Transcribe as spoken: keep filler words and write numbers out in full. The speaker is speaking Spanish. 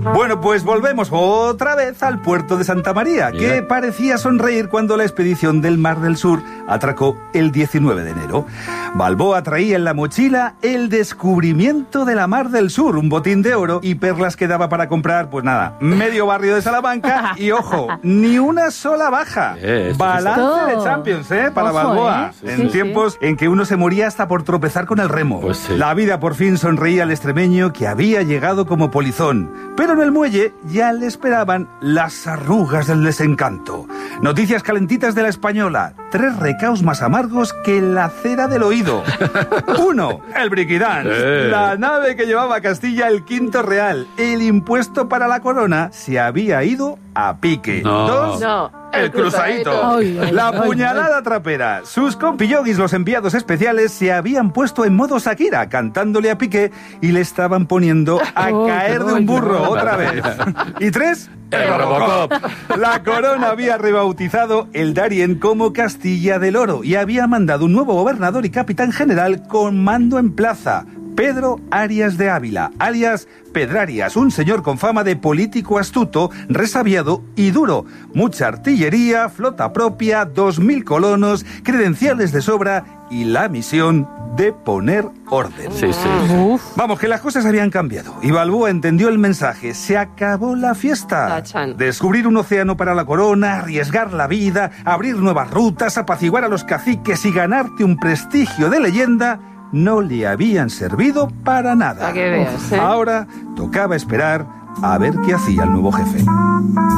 Bueno, pues volvemos otra vez al puerto de Santa María, Mira. que parecía sonreír cuando la expedición del Mar del Sur atracó el diecinueve de enero. Balboa traía en la mochila el descubrimiento de la Mar del Sur, un botín de oro y perlas que daba para comprar, pues nada, medio barrio de Salamanca y, ojo, ni una sola baja. Eh, Balance de Champions, ¿eh? Para ojo, Balboa. ¿eh? En sí, tiempos sí. en que uno se moría hasta por tropezar con el remo. Pues sí. La vida por fin sonreía al extremeño que había llegado como polizón. Pero en el muelle ya le esperaban las arrugas del desencanto. Noticias calentitas de la Española. Tres recaos más amargos que la cera del oído. Uno, el Briquidance. Eh. La nave que llevaba a Castilla el quinto real. El impuesto para la corona se había ido a pique. No. Dos, no. el cruzadito. Ay, ay, la ay, puñalada ay. trapera. Sus compilloguis, los enviados especiales, se habían puesto en modo Shakira, cantándole a Piqué y le estaban poniendo a oh, caer de un burro no. otra vez. Y tres, el Robocop. La corona había rebautizado el Darien como Castilla del Oro y había mandado un nuevo gobernador y capitán general con mando en plaza. Pedro Arias de Ávila, alias Pedrarias, un señor con fama de político astuto, resabiado y duro. Mucha artillería, flota propia, dos mil colonos, credenciales de sobra y la misión de poner orden. Sí, sí. Uf. Vamos, que las cosas habían cambiado y Balboa entendió el mensaje. Se acabó la fiesta. Tachan. Descubrir un océano para la corona, arriesgar la vida, abrir nuevas rutas, apaciguar a los caciques y ganarte un prestigio de leyenda no le habían servido para nada. Para que veas, ¿eh? Ahora tocaba esperar a ver qué hacía el nuevo jefe.